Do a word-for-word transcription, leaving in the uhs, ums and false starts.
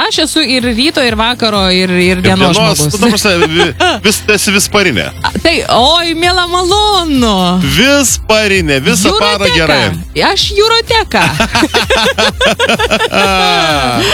aš esu ir ryto, ir vakaro, ir, ir dienos žmogus. Tu, ta prasme, vi- vis, esi visparinė. Tai, oi, mėla malonu. Visparinė, visą parą gerai. Aš jūroteka.